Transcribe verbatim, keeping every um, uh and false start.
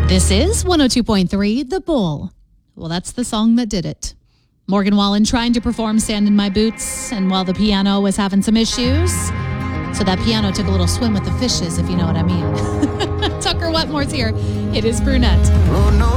This is one oh two point three The Bull. Well, that's the song that did it. Morgan Wallen trying to perform Stand in My Boots, and while the piano was having some issues, so that piano took a little swim with the fishes, if you know what I mean. Tucker Wetmore's here. It is Brunette. Oh, no.